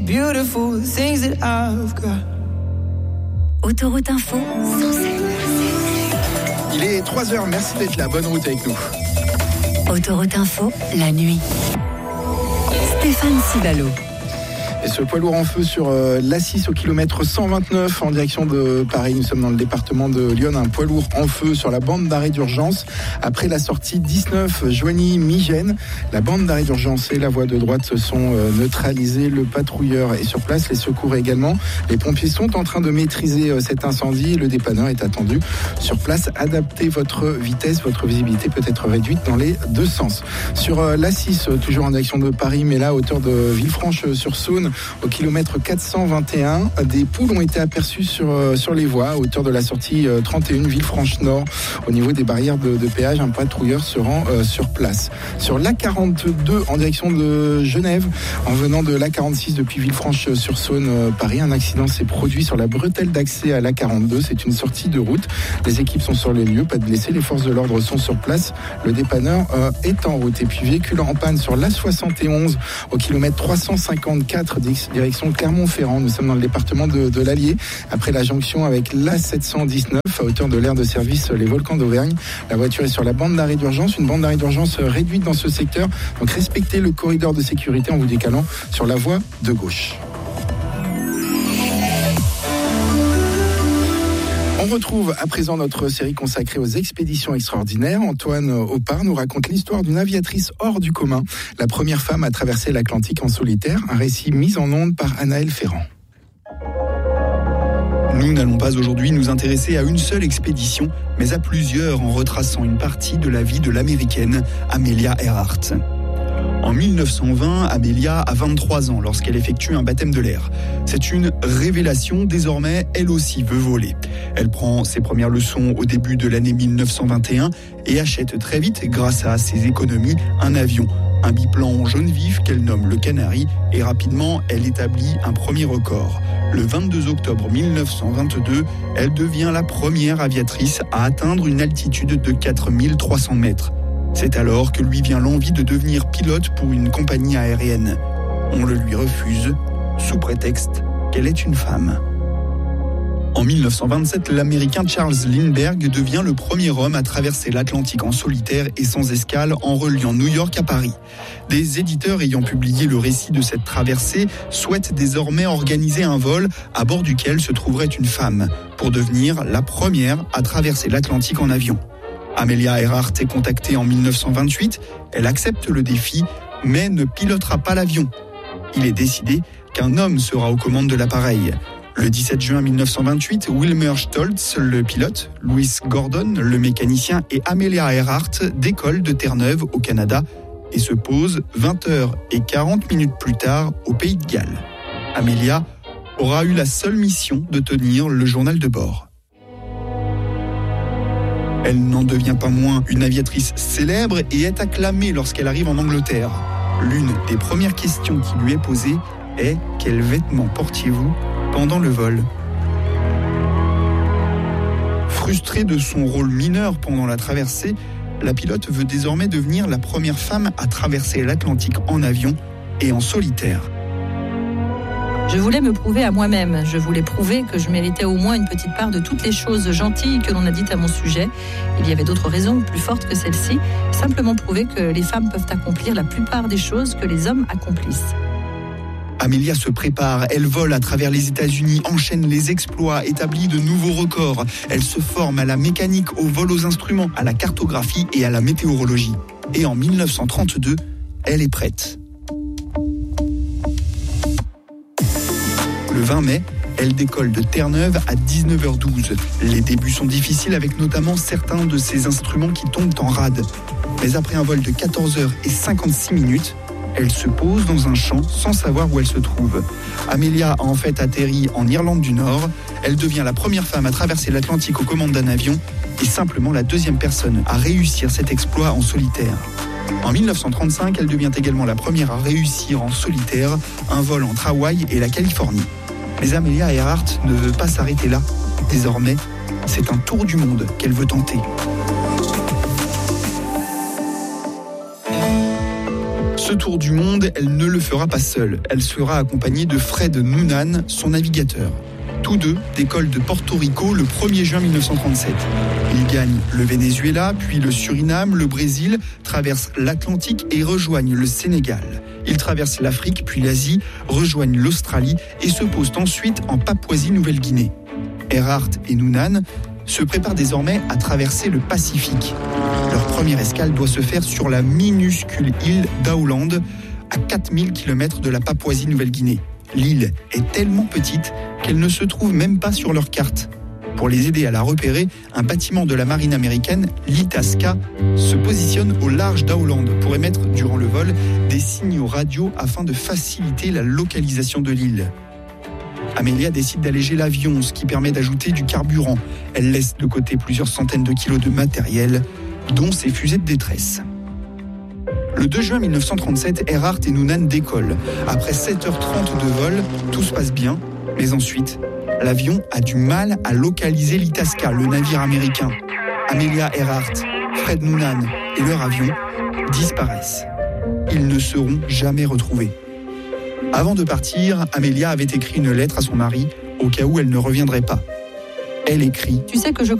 beautiful things that I've got. Autoroute Info, Il est 3h, merci d'être là, bonne route avec nous. Autoroute Info, la nuit. Stéphane Sibalo. Et ce poids lourd en feu sur l'A6 au kilomètre 129 en direction de Paris. Nous sommes dans le département de Lyon. Un poids lourd en feu sur la bande d'arrêt d'urgence. Après la sortie 19 Joigny-Migène, la bande d'arrêt d'urgence et la voie de droite se sont neutralisées. Le patrouilleur est sur place, les secours également. Les pompiers sont en train de maîtriser cet incendie. Le dépanneur est attendu sur place. Adaptez votre vitesse, votre visibilité peut être réduite dans les deux sens. Sur l'A6, toujours en direction de Paris, mais là à hauteur de Villefranche-sur-Saône, au kilomètre 421, des poules ont été aperçues sur les voies à hauteur de la sortie 31 Villefranche-Nord. Au niveau des barrières de péage, un patrouilleur se rend sur place. Sur l'A42 en direction de Genève, en venant de l'A46 depuis Villefranche-sur-Saône, Paris, un accident s'est produit sur la bretelle d'accès à l'A42. C'est une sortie de route. Les équipes sont sur les lieux, pas de blessés. Les forces de l'ordre sont sur place. Le dépanneur est en route. Et puis véhicule en panne sur l'A71 au kilomètre 354 direction Clermont-Ferrand. Nous sommes dans le département de l'Allier. Après la jonction avec l'A719 à hauteur de l'aire de service Les Volcans d'Auvergne. La voiture est sur la bande d'arrêt d'urgence. Une bande d'arrêt d'urgence réduite dans ce secteur. Donc respectez le corridor de sécurité en vous décalant sur la voie de gauche. On retrouve à présent notre série consacrée aux expéditions extraordinaires. Antoine Opar nous raconte l'histoire d'une aviatrice hors du commun, la première femme à traverser l'Atlantique en solitaire, un récit mis en ondes par Anaël Ferrand. Nous n'allons pas aujourd'hui nous intéresser à une seule expédition, mais à plusieurs en retraçant une partie de la vie de l'américaine Amelia Earhart. En 1920, Amelia a 23 ans lorsqu'elle effectue un baptême de l'air. C'est une révélation, désormais, elle aussi veut voler. Elle prend ses premières leçons au début de l'année 1921 et achète très vite, grâce à ses économies, un avion. Un biplan jaune vif qu'elle nomme le Canary et rapidement, elle établit un premier record. Le 22 octobre 1922, elle devient la première aviatrice à atteindre une altitude de 4300 mètres. C'est alors que lui vient l'envie de devenir pilote pour une compagnie aérienne. On le lui refuse, sous prétexte qu'elle est une femme. En 1927, l'Américain Charles Lindbergh devient le premier homme à traverser l'Atlantique en solitaire et sans escale en reliant New York à Paris. Des éditeurs ayant publié le récit de cette traversée souhaitent désormais organiser un vol à bord duquel se trouverait une femme, pour devenir la première à traverser l'Atlantique en avion. Amelia Earhart est contactée en 1928, elle accepte le défi, mais ne pilotera pas l'avion. Il est décidé qu'un homme sera aux commandes de l'appareil. Le 17 juin 1928, Wilmer Stoltz, le pilote, Louis Gordon, le mécanicien et Amelia Earhart décollent de Terre-Neuve au Canada et se posent 20h40 plus tard au Pays de Galles. Amelia aura eu la seule mission de tenir le journal de bord. Elle n'en devient pas moins une aviatrice célèbre et est acclamée lorsqu'elle arrive en Angleterre. L'une des premières questions qui lui est posée est « Quels vêtements portiez-vous pendant le vol ?» Frustrée de son rôle mineur pendant la traversée, la pilote veut désormais devenir la première femme à traverser l'Atlantique en avion et en solitaire. Je voulais me prouver à moi-même. Je voulais prouver que je méritais au moins une petite part de toutes les choses gentilles que l'on a dites à mon sujet. Il y avait d'autres raisons plus fortes que celle-ci. Simplement prouver que les femmes peuvent accomplir la plupart des choses que les hommes accomplissent. Amelia se prépare, elle vole à travers les États-Unis, enchaîne les exploits, établit de nouveaux records. Elle se forme à la mécanique, au vol aux instruments, à la cartographie et à la météorologie. Et en 1932, elle est prête. Le 20 mai, elle décolle de Terre-Neuve à 19h12. Les débuts sont difficiles avec notamment certains de ses instruments qui tombent en rade. Mais après un vol de 14h56, elle se pose dans un champ sans savoir où elle se trouve. Amelia a en fait atterri en Irlande du Nord. Elle devient la première femme à traverser l'Atlantique aux commandes d'un avion et simplement la deuxième personne à réussir cet exploit en solitaire. En 1935, elle devient également la première à réussir en solitaire un vol entre Hawaï et la Californie. Mais Amelia Earhart ne veut pas s'arrêter là. Désormais, c'est un tour du monde qu'elle veut Ce tour du monde, elle ne le fera pas seule. Elle sera accompagnée de Fred Noonan, son navigateur. Tous deux décollent de Porto Rico le 1er juin 1937. Ils gagnent le Venezuela, puis le Suriname, le Brésil, traversent l'Atlantique et rejoignent le Sénégal. Ils traversent l'Afrique, puis l'Asie, rejoignent l'Australie et se posent ensuite en Papouasie-Nouvelle-Guinée. Earhart et Noonan se préparent désormais à traverser le Pacifique. Leur première escale doit se faire sur la minuscule île d'Auland, à 4000 km de la Papouasie-Nouvelle-Guinée. L'île est tellement petite qu'elle ne se trouve même pas sur leur carte. Pour les aider à la repérer, un bâtiment de la marine américaine, l'Itasca, se positionne au large d'Auland pour émettre durant le vol des signaux radio afin de faciliter la localisation de l'île. Amelia décide d'alléger l'avion, ce qui permet d'ajouter du carburant. Elle laisse de côté plusieurs centaines de kilos de matériel, dont ses fusées de détresse. Le 2 juin 1937, Earhart et Noonan décollent. Après 7h30 de vol, tout se passe bien, mais ensuite, l'avion a du mal à localiser l'Itasca, le navire américain. Amelia Earhart, Fred Noonan et leur avion disparaissent. Ils ne seront jamais retrouvés. Avant de partir, Amelia avait écrit une lettre à son mari au cas où elle ne reviendrait pas. Elle écrit « Tu sais que je